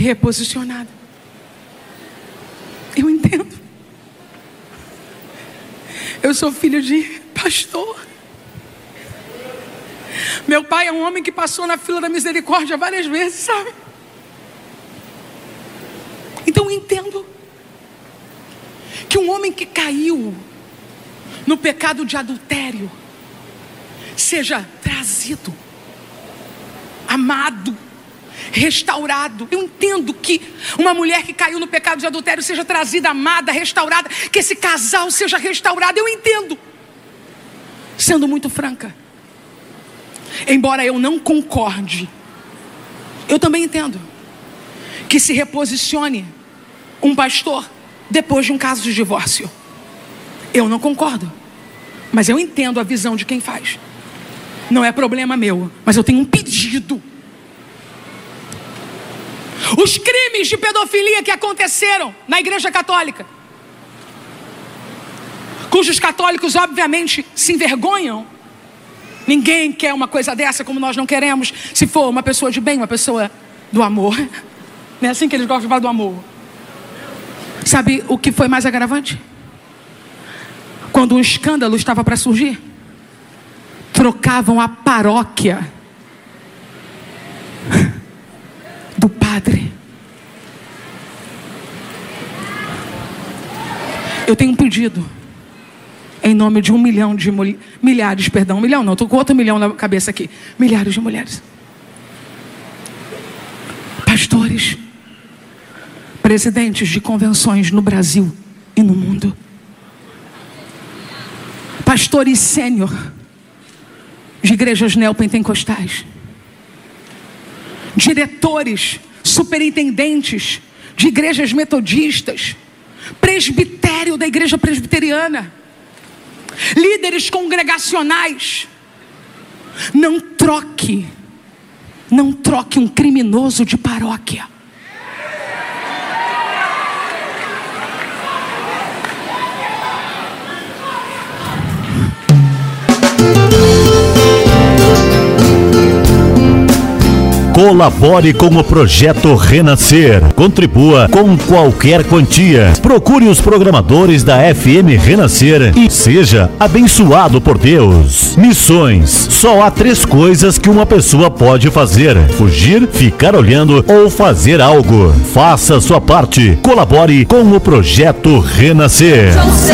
reposicionada. Eu entendo. Eu sou filho de pastor. Meu pai é um homem que passou na fila da misericórdia várias vezes, sabe? Então eu entendo que um homem que caiu no pecado de adultério seja trazido, amado, restaurado. Eu entendo que uma mulher que caiu no pecado de adultério seja trazida, amada, restaurada, que esse casal seja restaurado. Eu entendo. Sendo muito franca, embora eu não concorde, eu também entendo que se reposicione um pastor depois de um caso de divórcio. Eu não concordo, mas eu entendo a visão de quem faz. Não é problema meu, mas eu tenho um pedido. Os crimes de pedofilia que aconteceram na Igreja Católica, cujos católicos obviamente se envergonham. Ninguém quer uma coisa dessa, como nós não queremos, se for uma pessoa de bem, uma pessoa do amor. Não é assim que eles gostam de falar do amor. Sabe o que foi mais agravante? Quando um escândalo estava para surgir, trocavam a paróquia do padre. Eu tenho um pedido em nome de 1 milhão de milhares, perdão, 1 milhão não, estou com outro milhão na cabeça aqui. Milhares de mulheres, pastores, presidentes de convenções no Brasil e no mundo, pastores sênior de igrejas neopentecostais, diretores, superintendentes de igrejas metodistas, presbitério da igreja presbiteriana, líderes congregacionais. Não troque um criminoso de paróquia. Colabore com o projeto Renascer. Contribua com qualquer quantia. Procure os programadores da FM Renascer e seja abençoado por Deus. Missões. Só há 3 coisas que uma pessoa pode fazer: fugir, ficar olhando ou fazer algo. Faça a sua parte. Colabore com o projeto Renascer.